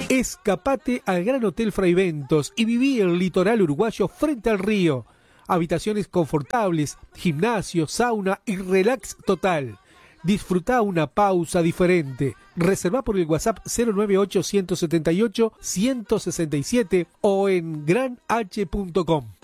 Escapate al Gran Hotel Fraiventos y viví el litoral uruguayo frente al río. Habitaciones confortables, gimnasio, sauna y relax total. Disfruta una pausa diferente. Reserva por el WhatsApp 098-178-167 o en granh.com.